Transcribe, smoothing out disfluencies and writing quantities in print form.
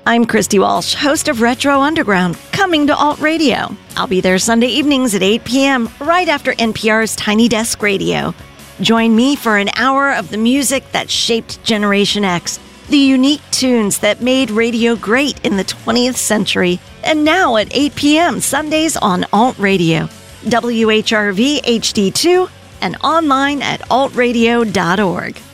I'm Christy Walsh, host of Retro Underground, coming to Alt Radio. I'll be there Sunday evenings at 8 p.m., right after NPR's Tiny Desk Radio. Join me for an hour of the music that shaped Generation X, the unique tunes that made radio great in the 20th century, and now at 8 p.m. Sundays on Alt Radio, WHRV HD2, and online at altradio.org.